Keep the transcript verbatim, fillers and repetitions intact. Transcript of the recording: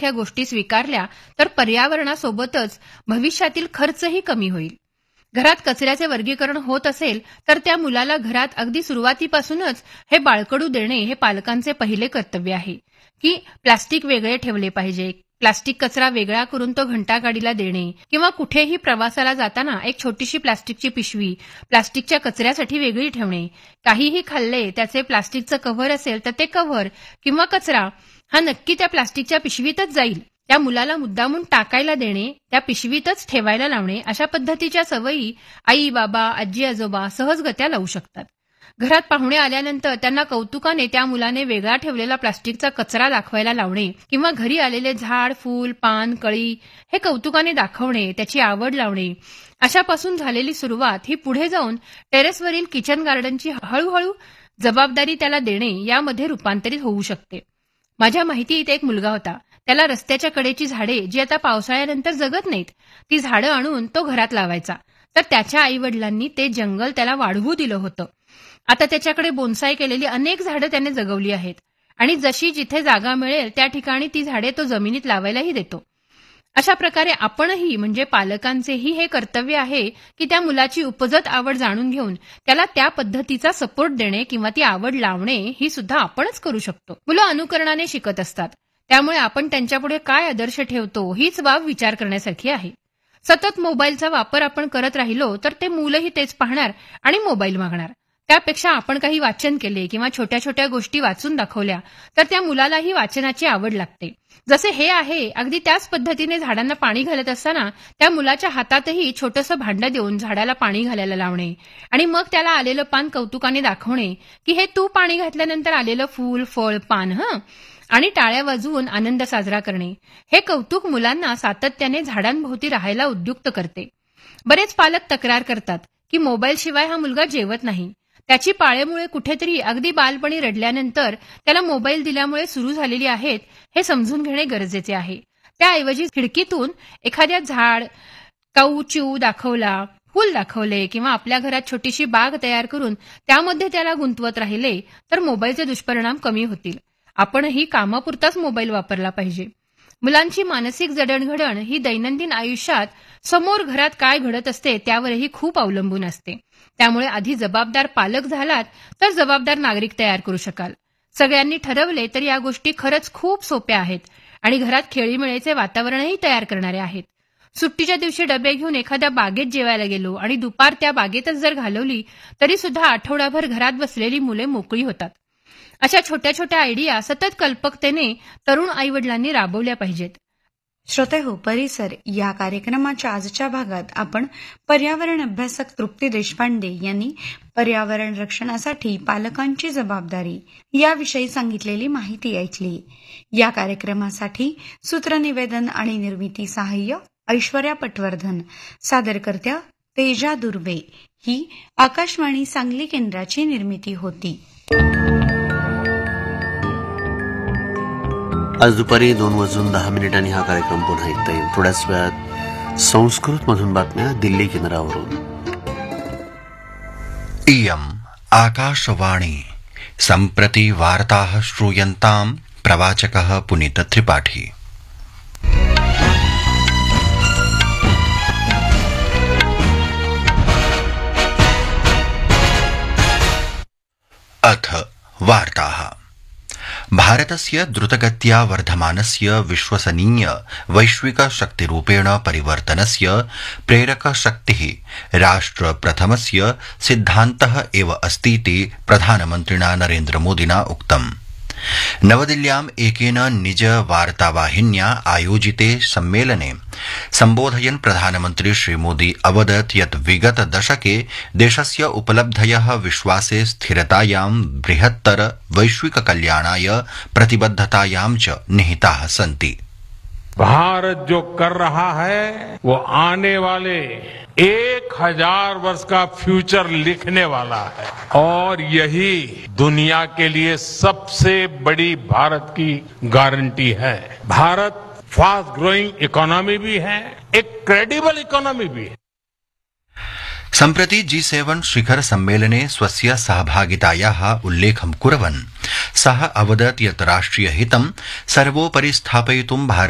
यासारख्या गोष्टी स्वीकारल्या तर पर्यावरणासोबतच भविष्यातील खर्चही कमी होईल. घरात कचऱ्याचे वर्गीकरण होत असेल तर त्या मुलाला घरात अगदी सुरुवातीपासूनच हे बाळकडू देणे हे पालकांचे पहिले कर्तव्य आहे की प्लास्टिक वेगळे ठेवले पाहिजे, प्लास्टिक कचरा वेगळा करून तो घंटागाडीला देणे किंवा कुठेही प्रवासाला जाताना एक छोटीशी प्लास्टिकची पिशवी प्लास्टिकच्या कचऱ्यासाठी वेगळी ठेवणे. काहीही खाल्ले त्याचे प्लास्टिकचं कव्हर असेल तर ते कव्हर किंवा कचरा हा नक्की त्या प्लास्टिकच्या पिशवीतच जाईल. त्या मुलाला मुद्दामून टाकायला देणे, त्या पिशवीतच ठेवायला लावणे अशा पद्धतीच्या सवयी आई बाबा आजी आजोबा सहजगत्या लावू शकतात. घरात पाहुणे आल्यानंतर त्यांना कौतुकाने त्या मुलाने वेगळा ठेवलेला प्लास्टिकचा कचरा दाखवायला लावणे किंवा घरी आलेले झाड फूल पान कळी हे कौतुकाने दाखवणे, त्याची आवड लावणे अशापासून झालेली सुरुवात ही पुढे जाऊन टेरेसवरील किचन गार्डनची हळूहळू जबाबदारी त्याला देणे यामध्ये रूपांतरित होऊ शकते. माझ्या माहितीत एक मुलगा होता. त्याला रस्त्याच्या कडेची झाडे जी आता पावसाळ्यानंतर जगत नाहीत ती झाडं आणून तो घरात लावायचा. तर त्याच्या आईवडिलांनी ते जंगल त्याला वाढवू दिलं होतं. आता त्याच्याकडे बोन्साय केलेली अनेक झाडं त्याने जगवली आहेत आणि जशी जिथे जागा मिळेल त्या ठिकाणी ती झाडे तो जमिनीत लावायलाही देतो. अशा प्रकारे आपणही म्हणजे पालकांचेही हे कर्तव्य आहे की त्या मुलाची उपजत आवड जाणून घेऊन त्याला त्या पद्धतीचा सपोर्ट देणे किंवा ती आवड लावणे ही सुद्धा आपणच करू शकतो. मुलं अनुकरणाने शिकत असतात, त्यामुळे आपण त्यांच्यापुढे काय आदर्श ठेवतो हीच बाब विचार करण्यासारखी आहे. सतत मोबाईलचा वापर आपण करत राहिलो तर ते मुलंही तेच पाहणार आणि मोबाईल मागणार. त्यापेक्षा आपण काही वाचन केले किंवा छोट्या छोट्या गोष्टी वाचून दाखवल्या तर त्या मुलालाही वाचनाची आवड लागते. जसे हे आहे अगदी त्याच पद्धतीने झाडांना पाणी घालत असताना त्या मुलाच्या हातातही छोटंसं भांडं देऊन झाडाला पाणी घालायला लावणे आणि मग त्याला आलेलं पान कौतुकाने दाखवणे की हे तू पाणी घातल्यानंतर आलेलं फूल फळ पान हं आणि टाळ्या वाजवून आनंद साजरा करणे हे कौतुक मुलांना सातत्याने झाडांभोवती राहायला उद्युक्त करते. बरेच पालक तक्रार करतात की मोबाईलशिवाय हा मुलगा जेवत नाही. त्याची पाळेमुळे कुठेतरी अगदी बालपणी रडल्यानंतर त्याला मोबाईल दिल्यामुळे सुरू झालेली आहेत हे समजून घेणे गरजेचे आहे. त्याऐवजी खिडकीतून एखाद्या झाड काऊ चिऊ दाखवला, फूल दाखवले किंवा आपल्या घरात छोटीशी बाग तयार करून त्यामध्ये त्याला गुंतवत राहिले तर मोबाईलचे दुष्परिणाम कमी होतील. आपणही कामापुरताच मोबाईल वापरला पाहिजे. मुलांची मानसिक जडणघडण ही दैनंदिन आयुष्यात समोर घरात काय घडत असते त्यावरही खूप अवलंबून असते. त्यामुळे आधी जबाबदार पालक झालात तर जबाबदार नागरिक तयार करू शकाल. सगळ्यांनी ठरवले तर या गोष्टी खरंच खूप सोप्या आहेत आणि घरात खेळीमेळीचे वातावरणही तयार करणारे आहेत. सुट्टीच्या दिवशी डबे घेऊन एखाद्या बागेत जेवायला गेलो आणि दुपार त्या बागेतच जर घालवली तरी सुद्धा आठवडाभर घरात बसलेली मुले मोकळी होतात. अशा छोट्या छोट्या आयडिया सतत कल्पकतेने तरुण आईवडिलांनी राबवल्या पाहिजेत. श्रोतेहो, परिसर या कार्यक्रमाच्या आजच्या भागात आपण पर्यावरण अभ्यासक तृप्ती देशपांडे यांनी पर्यावरण रक्षणासाठी पालकांची जबाबदारी याविषयी सांगितलेली माहिती ऐकली. या कार्यक्रमासाठी सूत्रनिवेदन आणि निर्मिती सहाय्य ऐश्वर्या पटवर्धन, सादरकर्त्या तेजा दुर्वे. ही आकाशवाणी सांगली केंद्राची निर्मिती होती. आज दुपारी दोन वाजून दहा मिनिटांनी हा कार्यक्रम पुन्हा ऐकता येईल. थोड्याच वेळात संस्कृत मधून बातम्या दिल्ली केंद्रावरून. इयम् आकाशवाणी सम्प्रति वार्ताः श्रूयन्ताम् प्रवाचकः पुनीत त्रिपाठी. अथ वार्ताः. भारतस्य द्रुतगत्या वर्धमानस्य विश्वसनीय वैश्विक शक्तिरूपेण परिवर्तनस्य प्रेरकशक्तिः राष्ट्रप्रथमस्य सिद्धान्तः एव अस्तीति प्रधानमन्त्रिणा नरेन्द्रमोदिना उक्तम्. नवदिल्ल्याम् एकेन निज वार्तावाहिन्या आयोजिते सम्मेलने सम्बोधयन् प्रधानमन्त्री श्रीमोदी अवदत् यत् विगत दशके देशस्य उपलब्धयः विश्वासे स्थिरतायां बृहत्तर वैश्विक कल्याणाय प्रतिबद्धतायां च निहिताः सन्ति. भारत जो कर रहा है वो आने वाले एक हजार वर्ष का फ्यूचर लिखने वाला है और यही दुनिया के लिए सबसे बड़ी भारत की गारंटी है. भारत फास्ट ग्रोइंग इकोनॉमी भी है, एक क्रेडिबल इकोनॉमी भी है. सम्प्रति जी सेवन शिखर सम्मेलने स्वस्य सहभागितायाः उल्लेखं कुर्वन् सः अवदत् यत् राष्ट्रियहितं सर्वोपरि स्थापयितुं भारत